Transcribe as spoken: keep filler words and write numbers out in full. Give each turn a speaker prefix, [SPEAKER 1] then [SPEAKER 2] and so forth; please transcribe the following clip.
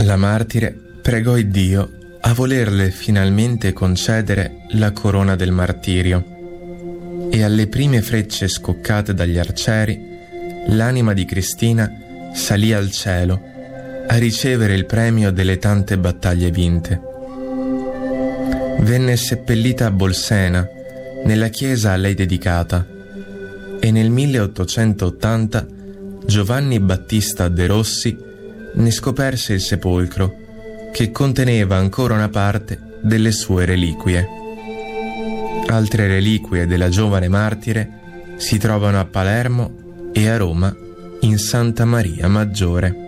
[SPEAKER 1] La martire pregò il Dio a volerle finalmente concedere la corona del martirio, e alle prime frecce scoccate dagli arcieri, l'anima di Cristina salì al cielo a ricevere il premio delle tante battaglie vinte. Venne seppellita a Bolsena, nella chiesa a lei dedicata, e nel milleottocentottanta Giovanni Battista de Rossi ne scoperse il sepolcro, che conteneva ancora una parte delle sue reliquie. Altre reliquie della giovane martire si trovano a Palermo e a Roma in Santa Maria Maggiore.